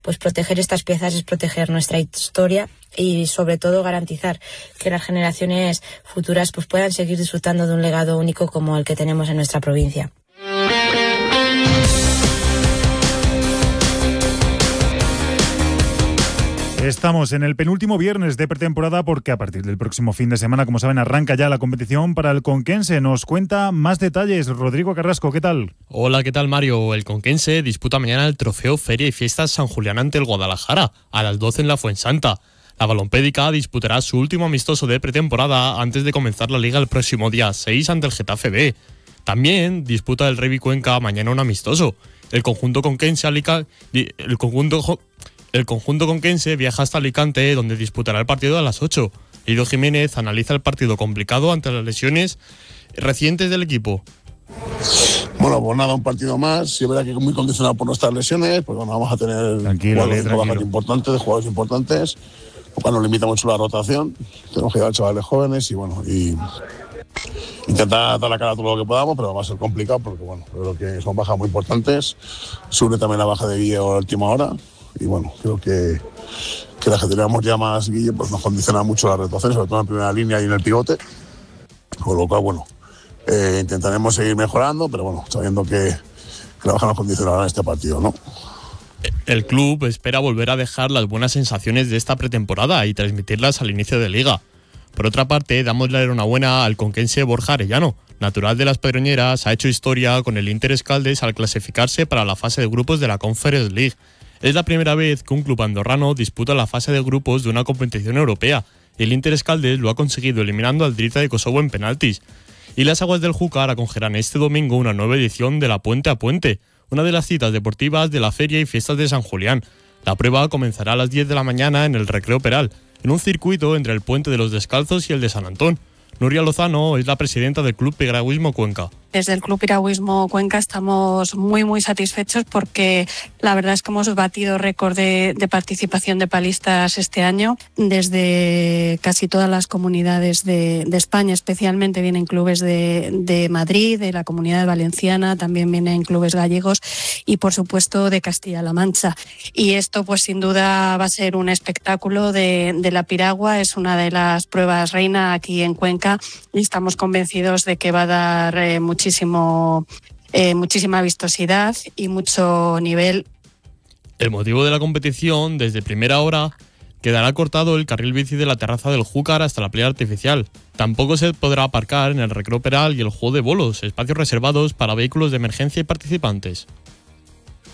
pues proteger estas piezas es proteger nuestra historia y sobre todo garantizar que las generaciones futuras pues puedan seguir disfrutando de un legado único como el que tenemos en nuestra provincia. Estamos en el penúltimo viernes de pretemporada porque a partir del próximo fin de semana, como saben, arranca ya la competición para el Conquense. Nos cuenta más detalles Rodrigo Carrasco, ¿qué tal? Hola, ¿qué tal, Mario? El Conquense disputa mañana el Trofeo Feria y Fiestas San Julián ante el Guadalajara, a las 12 en la Fuensanta. La Balompédica disputará su último amistoso de pretemporada antes de comenzar la Liga el próximo día 6 ante el Getafe B. También disputa el Revi Cuenca mañana un amistoso. El conjunto conquense viaja hasta Alicante, donde disputará el partido a las 8. Ido Jiménez analiza el partido complicado ante las lesiones recientes del equipo. Bueno, pues nada, un partido más. Sí, es verdad que muy condicionado por nuestras lesiones, pues bueno, vamos a tener jugadores importantes, lo cual nos limita mucho la rotación. Tenemos que llevar chavales jóvenes y bueno, y intentar dar la cara a todo lo que podamos, pero va a ser complicado porque bueno, creo que son bajas muy importantes. Sube también la baja de Guille a última hora. Y bueno, creo que la que teníamos ya más Guille pues nos condiciona mucho la rotación, sobre todo en la primera línea y en el pivote. Con lo cual, bueno, intentaremos seguir mejorando, pero bueno, sabiendo que la baja nos condicionará en este partido, ¿no? El club espera volver a dejar las buenas sensaciones de esta pretemporada y transmitirlas al inicio de Liga. Por otra parte, damos la enhorabuena al conquense Borja Arellano. Natural de las Pedroñeras, ha hecho historia con el Inter Escaldes al clasificarse para la fase de grupos de la Conference League. Es la primera vez que un club andorrano disputa la fase de grupos de una competición europea, y el Inter Escaldes lo ha conseguido eliminando al Drita de Kosovo en penaltis. Y las aguas del Júcar acogerán este domingo una nueva edición de la Puente a Puente, una de las citas deportivas de la Feria y Fiestas de San Julián. La prueba comenzará a las 10 de la mañana en el Recreo Peral, en un circuito entre el Puente de los Descalzos y el de San Antón. Nuria Lozano es la presidenta del Club Piragüismo Cuenca. Desde el Club Piragüismo Cuenca estamos muy satisfechos porque la verdad es que hemos batido récord de participación de palistas este año. Desde casi todas las comunidades de España, especialmente vienen clubes de Madrid, de la Comunidad Valenciana, también vienen clubes gallegos y por supuesto de Castilla-La Mancha. Y esto pues sin duda va a ser un espectáculo de la piragua, es una de las pruebas reina aquí en Cuenca y estamos convencidos de que va a dar muchísima vistosidad y mucho nivel. El motivo de la competición, desde primera hora, quedará cortado el carril bici de la terraza del Júcar hasta la playa artificial. Tampoco se podrá aparcar en el Recreo Peral y el juego de bolos, espacios reservados para vehículos de emergencia y participantes.